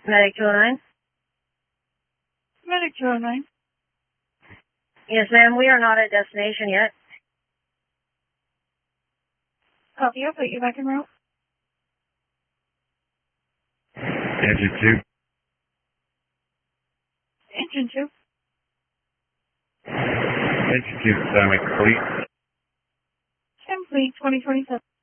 Medic 209? Medic 209. Yes, ma'am. We are not at destination yet. Copy, I'll put you back en route. Engine 2. Engine 2. Engine 2, semi complete. Complete 2027.